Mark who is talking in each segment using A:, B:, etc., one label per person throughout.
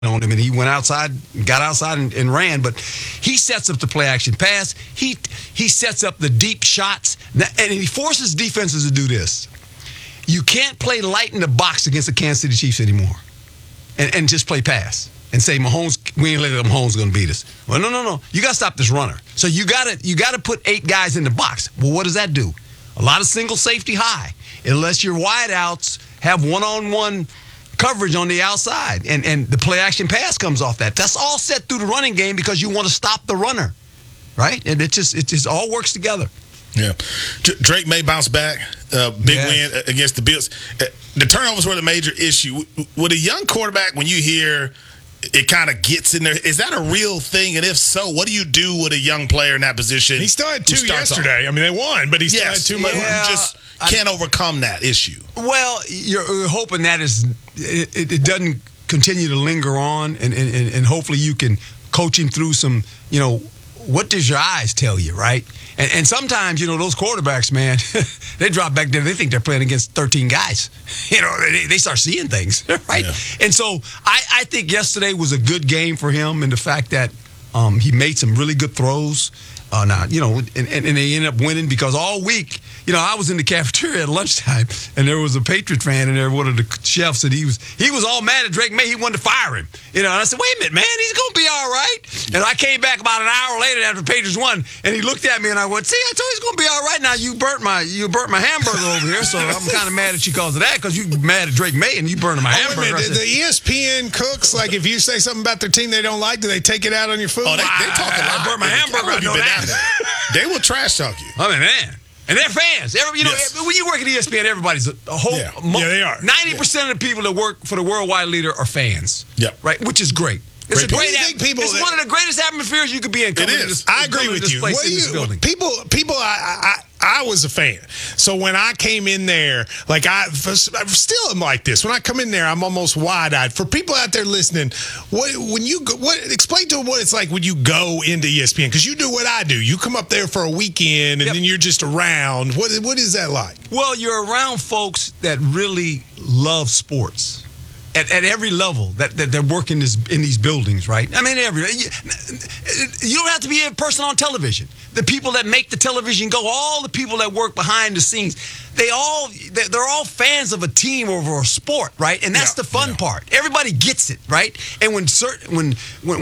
A: on him, and he went outside, got outside and ran. But he sets up the play action pass. He sets up the deep shots, and he forces defenses to do this. You can't play light in the box against the Kansas City Chiefs anymore, and just play pass and say Mahomes, we ain't letting Mahomes going to beat us. Well, no. You got to stop this runner. So you got to put 8 guys in the box. Well, what does that do? A lot of single safety high, unless your wideouts have one-on-one coverage on the outside, and the play action pass comes off that. That's all set through the running game because you want to stop the runner, right? And it just all works together.
B: Yeah, Drake May bounce back. Big win against the Bills. The turnovers were the major issue. With a young quarterback, when you hear it kind of gets in there, is that a real thing? And if so, what do you do with a young player in that position?
C: He still had 2 yesterday. I mean, they won, but he still had 2 more.
B: Just can't overcome that issue.
A: Well, you're hoping that it doesn't continue to linger on, and hopefully you can coach him through some, what does your eyes tell you, right? And sometimes, those quarterbacks, man, they drop back there. They think they're playing against 13 guys. They start seeing things, right? Yeah. And so I think yesterday was a good game for him in the fact that he made some really good throws. And they ended up winning because all week, I was in the cafeteria at lunchtime, and there was a Patriot fan in there, one of the chefs, and he was all mad at Drake May. He wanted to fire him. And I said, wait a minute, man, he's going to be all right. And I came back about an hour later after the Patriots won, and he looked at me, and I went, see, I told you he's going to be all right. Now you burnt my hamburger over here, so I'm kind of mad at you because of that, because you mad at Drake May, and you burning my hamburger.
C: Wait a minute, the ESPN cooks, like if you say something about their team they don't like, do they take it out on your food?
B: Oh, they talk a lot.
A: I burnt my hamburger. I know that.
B: They will trash talk you.
A: I mean, man. And they're fans. When you work at ESPN, everybody's a whole.
C: Yeah, they are.
A: 90% of the people that work for the worldwide leader are fans.
B: Yep.
A: Right, which is great. It's it's one of the greatest atmospheres you could be in.
B: It is.
C: I agree with you. People, I was a fan. So when I came in there, like I still am like this. When I come in there, I'm almost wide-eyed. For people out there listening, explain to them what it's like when you go into ESPN, because you do what I do. You come up there for a weekend and then you're just around. What is that like?
A: Well, you're around folks that really love sports. At every level that they're working in these buildings, right? I mean, you don't have to be a person on television. The people that make the television go, all the people that work behind the scenes, they're all fans of a team or a sport, right? And that's the fun part. Everybody gets it, right? And when certain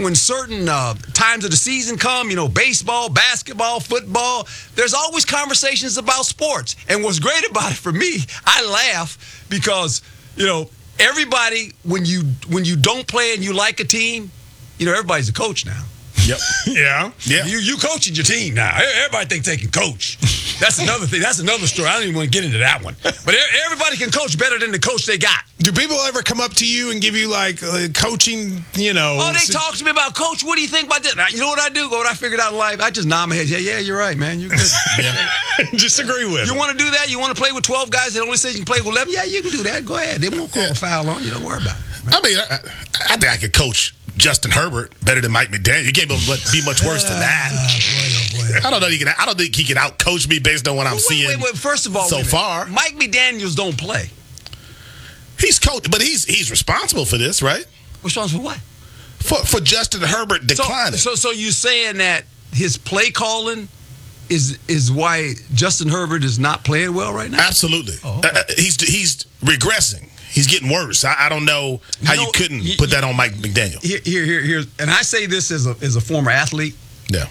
A: times of the season come, baseball, basketball, football, there's always conversations about sports. And what's great about it for me, I laugh because everybody, when you don't play and you like a team, everybody's a coach now.
B: Yep.
C: Yeah.
A: You coaching your team now. Everybody thinks they can coach. That's another thing. That's another story. I don't even want to get into that one. But everybody can coach better than the coach they got.
C: Do people ever come up to you and give you coaching?
A: Oh, they talk to me about, Coach, what do you think about this? Now, you know what I do? What I figured out in life? I just nod my head. Yeah, you're right, man. You're good.
C: Just agree with.
A: You want to do that? You want to play with 12 guys that only say you can play with 11? Yeah, you can do that. Go ahead. They won't call a foul on you. Don't worry about it.
B: I mean, I think I could coach Justin Herbert better than Mike McDaniel. You can't be much worse than that.
A: Boy.
B: I don't know. I don't think he can out-coach me based on what I'm seeing.
A: Wait. First of all,
B: so far,
A: Mike McDaniels don't play.
B: He's coached, but he's responsible for this, right?
A: Responsible for what?
B: For Justin Herbert declining.
A: So you're saying that his play calling is why Justin Herbert is not playing well right now?
B: Absolutely. Oh, okay. He's regressing. He's getting worse. I don't know how you couldn't put that on Mike McDaniel.
A: Here, and I say this as a former athlete.
B: Yeah.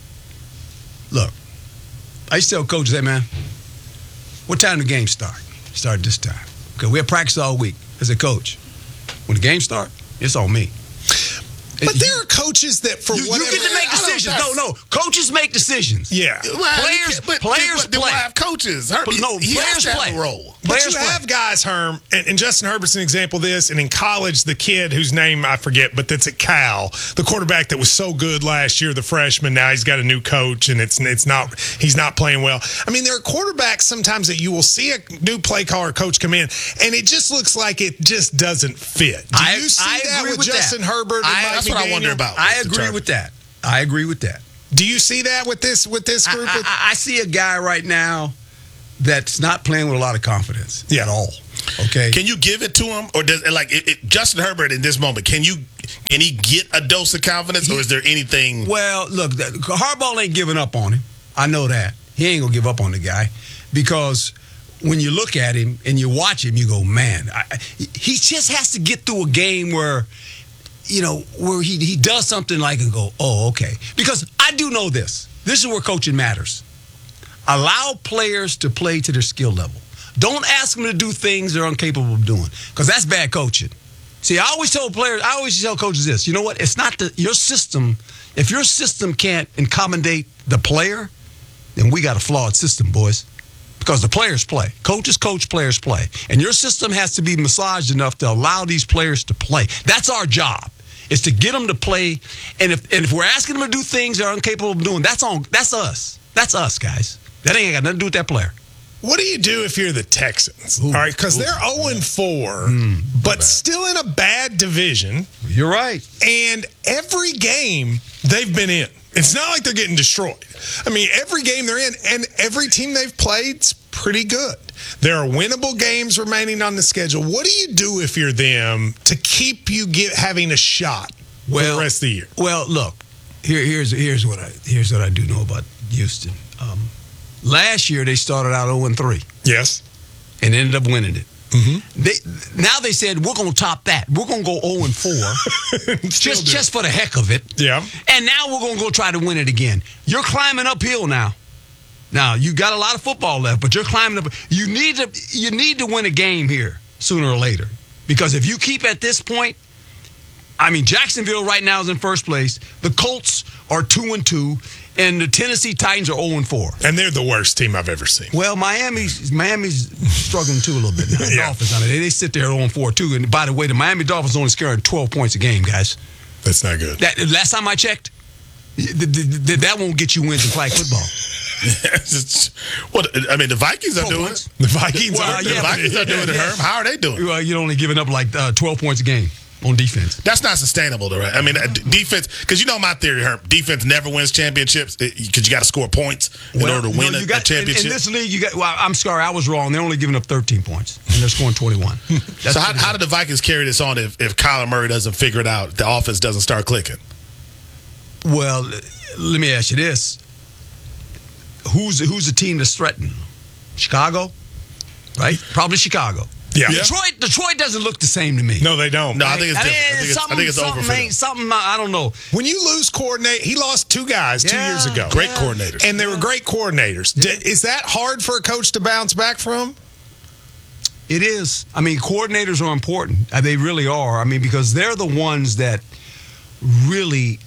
A: Look, I used to tell coaches, hey, man, what time the game start? Start this time. Okay, we have practice all week. As a coach, when the game start, it's on me.
C: But there are coaches that for whatever...
A: You get to make decisions. No. Coaches make decisions.
C: Yeah.
A: Players play.
B: Have coaches.
A: Players play.
B: A role.
C: But you have guys, Herm, and Justin Herbert's an example of this, and in college, the kid whose name I forget, but that's at Cal, the quarterback that was so good last year, the freshman, now he's got a new coach, and he's not playing well. I mean, there are quarterbacks sometimes that you will see a new play caller coach come in, and it just looks like it just doesn't fit. Do you see that with Justin Herbert?
B: That's what I wonder about.
A: I agree with that.
C: Do you see that with this group?
A: I see a guy right now that's not playing with a lot of confidence at all. Okay,
B: can you give it to him, or does Justin Herbert in this moment? Can you can he get a dose of confidence, or is there anything?
A: Well, look, Harbaugh ain't giving up on him. I know that. He ain't going to give up on the guy because when you look at him and you watch him, you go, man, he just has to get through a game where, where he does something like and go, oh, okay. Because I do know this. This is where coaching matters. Allow players to play to their skill level. Don't ask them to do things they're incapable of doing because that's bad coaching. See, I always tell coaches this. You know what? It's not your system. If your system can't accommodate the player, then we got a flawed system, boys. Because the players play. Coaches coach, players play. And your system has to be massaged enough to allow these players to play. That's our job, is to get them to play. And if we're asking them to do things they're incapable of doing, that's us. That's us, guys. That ain't got nothing to do with that player.
C: What do you do if you're the Texans? All right, because they're 0-4, but still in a bad division.
A: You're right.
C: And every game they've been in, it's not like they're getting destroyed. I mean, every game they're in, and every team they've played's pretty good. There are winnable games remaining on the schedule. What do you do if you're them to keep you having a shot for the rest of the year?
A: Well, look, here's what I do know about Houston. Last year, they started out 0-3.
C: Yes.
A: And ended up winning it.
C: Mm-hmm.
A: Now they said, we're going to top that. We're going to go 0-4 just for the heck of it.
C: Yeah.
A: And now we're going to go try to win it again. You're climbing uphill now. Now, you got a lot of football left, but you're climbing up. You need to win a game here sooner or later. Because if you keep at this point, I mean, Jacksonville right now is in first place. The Colts are 2-2. And the Tennessee Titans are 0-4.
C: And they're the worst team I've ever seen.
A: Well, Miami's struggling too a little bit now. The Dolphins, I mean, they sit there at 0-4 too. And by the way, the Miami Dolphins only scoring 12 points a game, guys.
C: That's not good.
A: Last time I checked, that won't get you wins in flag football.
B: The Vikings are doing it.
C: The Vikings are
B: doing it, Herb. How are they doing?
A: Well, you're only giving up like 12 points a game on defense.
B: That's not sustainable, though, right? I mean, defense, because you know my theory, Herb, defense never wins championships because you got to score points in order to win a championship.
A: In this league, I'm sorry, I was wrong. They're only giving up 13 points, and they're scoring 21.
B: So how did the Vikings carry this on if Kyler Murray doesn't figure it out, the offense doesn't start clicking?
A: Well, let me ask you this. Who's the team that's threatened? Chicago? Right? Probably Chicago.
C: Yeah.
A: Detroit doesn't look the same to me.
B: No, they don't. No, I think it's different. I think it's over for them.
A: Something, I don't know.
C: When you lose coordinate, he lost two guys 2 years ago.
B: Great coordinators.
C: And they were great coordinators. Is that hard for a coach to bounce back from?
A: It is. I mean, coordinators are important. They really are. I mean, because they're the ones that really,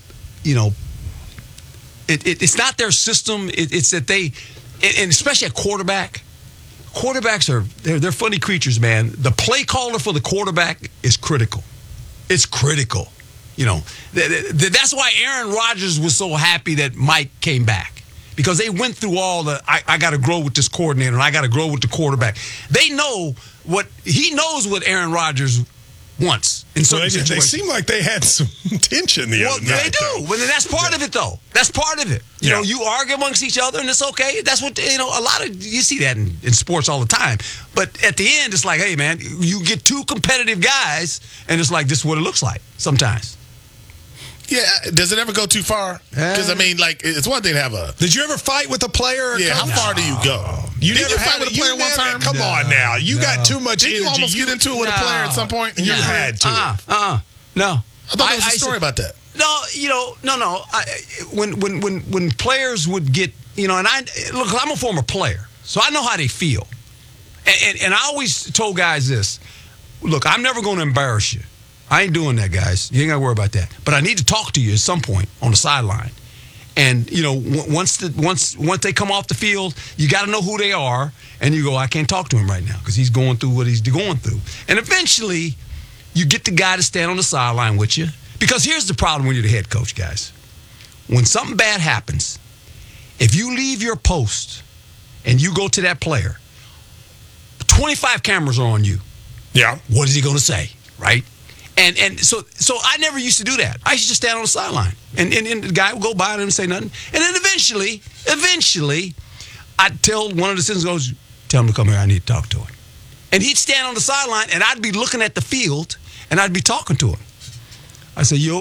A: it's not their system. It's that they, and especially at quarterback, quarterbacks they're funny creatures, man. The play caller for the quarterback is critical. It's critical. That's why Aaron Rodgers was so happy that Mike came back, because they went through all the I got to grow with this coordinator and I got to grow with the quarterback. He knows what Aaron Rodgers wants in certain situations.
C: They seem like they had some tension the other night.
A: They do. Well, that's part of it, though. That's part of it. You know, you argue amongst each other, and it's okay. That's what, a lot of, you see that in sports all the time. But at the end, it's like, hey, man, you get two competitive guys, and it's like, this is what it looks like sometimes.
B: Yeah, does it ever go too far? Because, I mean, like, it's one thing to have a...
C: Did you ever fight with a player?
B: Yeah, how far do you go?
C: Did
B: you fight with a player one time?
C: Come on now. You got too much energy.
B: Did you almost get into it with a player at some point?
C: You had to.
A: No.
B: I thought there was a story about that.
A: No. When players would get, and I'm a former player, so I know how they feel. And I always told guys this, look, I'm never going to embarrass you. I ain't doing that, guys. You ain't got to worry about that. But I need to talk to you at some point on the sideline. And, once they come off the field, you got to know who they are. And you go, I can't talk to him right now because he's going through what he's going through. And eventually, you get the guy to stand on the sideline with you. Because here's the problem when you're the head coach, guys. When something bad happens, if you leave your post and you go to that player, 25 cameras are on you.
C: Yeah.
A: What is he going to say, right? And so I never used to do that. I used to just stand on the sideline. And the guy would go by and say nothing. And then eventually, I'd tell one of the citizens, tell him to come here, I need to talk to him. And he'd stand on the sideline, and I'd be looking at the field, and I'd be talking to him. I said,